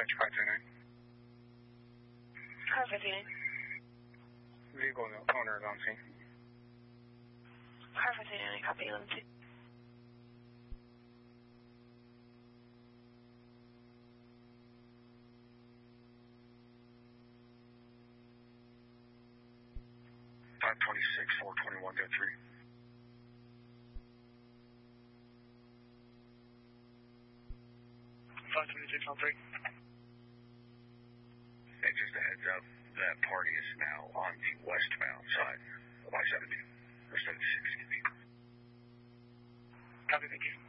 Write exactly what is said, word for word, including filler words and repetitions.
dispatch five two nine. Car five two nine. Vehicle owner is on scene. Car five two nine, copy eleven two. five twenty-six, four twenty-one, go three. five twenty-six on three. Hey, just a heads up, that party is now on the westbound side of I seventy, or seventy-six. Copy, thank you.